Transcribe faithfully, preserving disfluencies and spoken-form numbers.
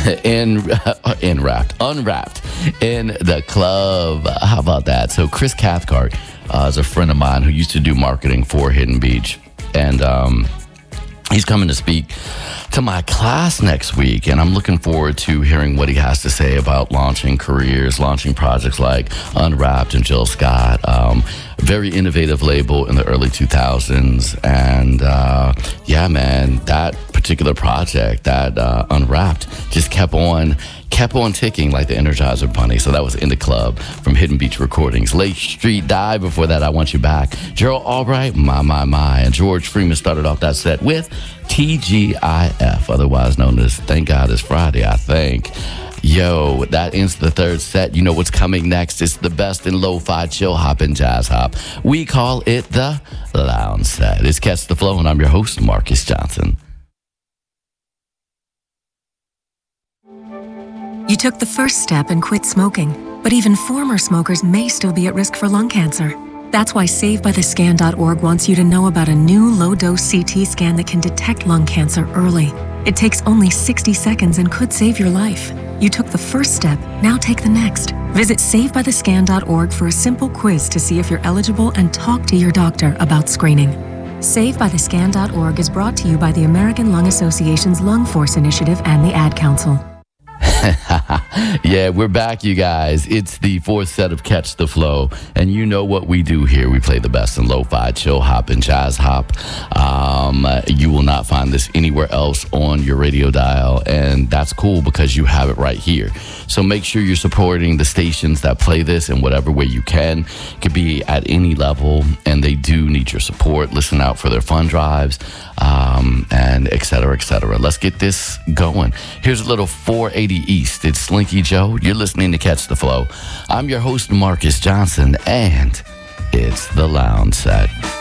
in, in wrapped, unwrapped in the club. How about that? So Chris Cathcart uh, is a friend of mine who used to do marketing for Hidden Beach. And um, he's coming to speak to my class next week, and I'm looking forward to hearing what he has to say about launching careers, launching projects like Unwrapped and Jill Scott. Um, very innovative label in the early two thousands, and uh, yeah, man, that particular project, that uh, Unwrapped, just kept on kept on ticking like the Energizer Bunny. So that was In the Club from Hidden Beach Recordings. Lake Street Dive, before that, I Want You Back. Gerald Albright, My, My, My. And George Freeman started off that set with T G I F, otherwise known as Thank God It's Friday, I think. Yo, that ends the third set. You know what's coming next? It's the best in lo-fi, chill hop, and jazz hop. We call it the Lounge Set. It's Catch the Flow, and I'm your host, Marcus Johnson. You took the first step and quit smoking, but even former smokers may still be at risk for lung cancer. That's why Save By The Scan dot org wants you to know about a new low-dose C T scan that can detect lung cancer early. It takes only sixty seconds and could save your life. You took the first step, now take the next. Visit Save By The Scan dot org for a simple quiz to see if you're eligible and talk to your doctor about screening. Save By The Scan dot org is brought to you by the American Lung Association's Lung Force Initiative and the Ad Council. Yeah, we're back, you guys. It's the fourth set of Catch the Flow, and you know what we do here. We play the best in lo-fi, chill hop, and jazz hop. Um, you will not find this anywhere else on your radio dial, and that's cool because you have it right here. So make sure you're supporting the stations that play this in whatever way you can. It could be at any level, and they do need your support. Listen out for their fund drives, um, and et cetera, et cetera. Let's get this going. Here's a little four eighty East. It's Slinky Joe. You're listening to Catch the Flow. I'm your host, Marcus Johnson, and it's the Lounge Set.